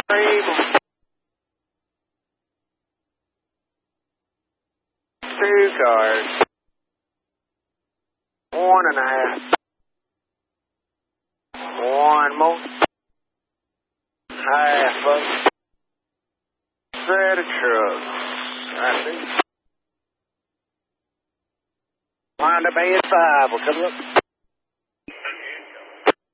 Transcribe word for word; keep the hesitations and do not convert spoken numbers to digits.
Three, two cars. One and a half. One more. Half of set of trucks. That's it. Wind up A S five. We'll come up.